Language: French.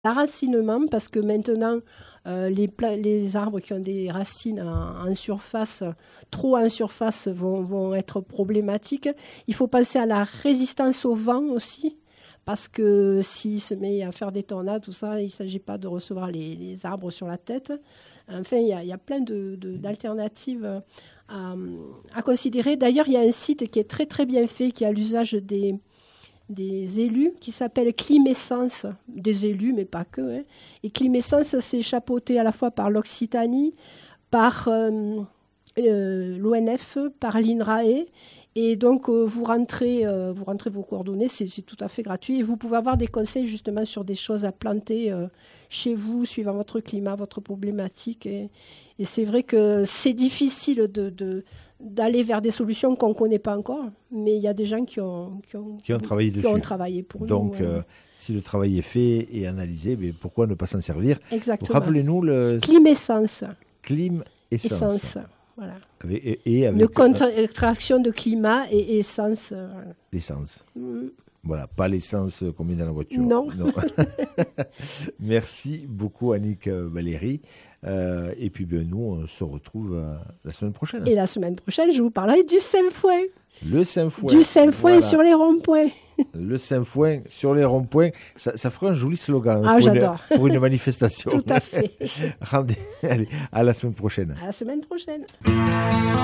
L'enracinement, parce que maintenant, les arbres qui ont des racines en surface, trop en surface, vont être problématiques. Il faut penser à la résistance au vent aussi, parce que s'il se met à faire des tornades, tout ça, il ne s'agit pas de recevoir les arbres sur la tête. Enfin, il y a plein d'alternatives à considérer. D'ailleurs, il y a un site qui est très très bien fait, qui a l'usage des élus, qui s'appelle Climessence, des élus, mais pas que. Hein. Et Climessence, c'est chapeauté à la fois par l'Occitanie, par l'ONF, par l'INRAE. Et donc, vous rentrez vos coordonnées, c'est tout à fait gratuit. Et vous pouvez avoir des conseils justement sur des choses à planter chez vous, suivant votre climat, votre problématique. Et c'est vrai que c'est difficile d'aller vers des solutions qu'on ne connaît pas encore, mais il y a des gens qui ont travaillé dessus. Qui ont travaillé pour donc, nous. Si le travail est fait et analysé, mais pourquoi ne pas s'en servir? Exactement. Rappelez-nous le... Climessence. Climessence. Voilà. Avec une contraction de climat et essence. L'essence. Voilà, pas l'essence qu'on met dans la voiture. Non. Merci beaucoup, Annick Valéry. Et puis, nous, on se retrouve la semaine prochaine. Et la semaine prochaine, je vous parlerai du Saint-Fouin. Le Saint-Fouin. Du Saint-Fouin voilà. Sur les ronds-points. Le Saint-Fouin sur les ronds-points. Ça ferait un joli slogan pour une manifestation. Tout à fait. Allez, à la semaine prochaine. À la semaine prochaine.